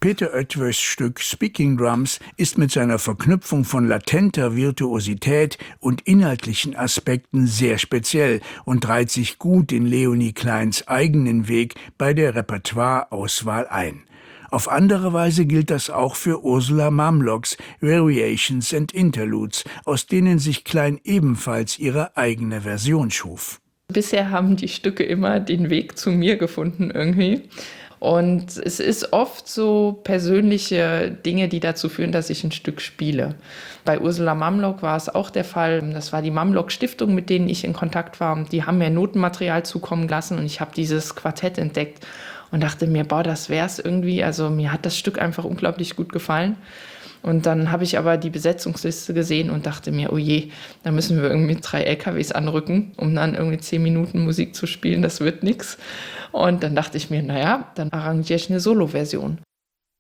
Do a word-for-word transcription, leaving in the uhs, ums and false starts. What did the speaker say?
Peter Oetwers Stück Speaking Drums ist mit seiner Verknüpfung von latenter Virtuosität und inhaltlichen Aspekten sehr speziell und reiht sich gut in Leonie Kleins eigenen Weg bei der Repertoireauswahl ein. Auf andere Weise gilt das auch für Ursula Mamlocks Variations and Interludes, aus denen sich Klein ebenfalls ihre eigene Version schuf. Bisher haben die Stücke immer den Weg zu mir gefunden irgendwie. Und es ist oft so persönliche Dinge, die dazu führen, dass ich ein Stück spiele. Bei Ursula Mamlock war es auch der Fall. Das war die Mamlock-Stiftung, mit denen ich in Kontakt war. Die haben mir Notenmaterial zukommen lassen und ich habe dieses Quartett entdeckt und dachte mir, boah, das wär's irgendwie. Also mir hat das Stück einfach unglaublich gut gefallen. Und dann habe ich aber die Besetzungsliste gesehen und dachte mir, oh je, da müssen wir irgendwie drei L K Ws anrücken, um dann irgendwie zehn Minuten Musik zu spielen, das wird nix. Und dann dachte ich mir, naja, dann arrangiere ich eine Solo-Version.